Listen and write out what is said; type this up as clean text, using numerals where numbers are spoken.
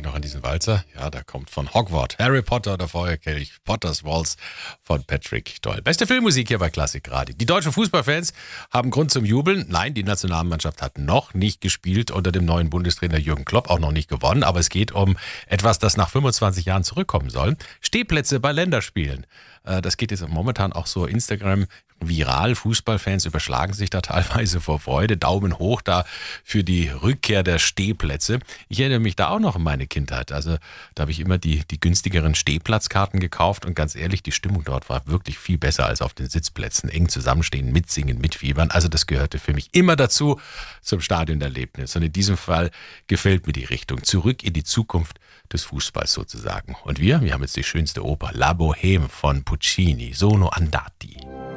noch an diesen Walzer? Ja, der kommt von Hogwarts. Harry Potter, der Feuerkelch, Potters Waltz von Patrick Doyle. Beste Filmmusik hier bei Klassik Radio. Die deutschen Fußballfans haben Grund zum Jubeln. Nein, die Nationalmannschaft hat noch nicht gespielt unter dem neuen Bundestrainer Jürgen Klopp, auch noch nicht gewonnen. Aber es geht um etwas, das nach 25 Jahren zurückkommen soll. Stehplätze bei Länderspielen. Das geht jetzt momentan auch so Instagram viral. Fußballfans überschlagen sich da teilweise vor Freude. Daumen hoch da für die Rückkehr der Stehplätze. Ich erinnere mich da auch noch an meine Kindheit. Also da habe ich immer die günstigeren Stehplatzkarten gekauft und ganz ehrlich, die Stimmung dort war wirklich viel besser als auf den Sitzplätzen. Eng zusammenstehen, mitsingen, mitfiebern. Also das gehörte für mich immer dazu zum Stadionerlebnis. Und in diesem Fall gefällt mir die Richtung. Zurück in die Zukunft des Fußballs sozusagen. Und wir haben jetzt die schönste Oper, La Bohème von Puccini, Sono Andati.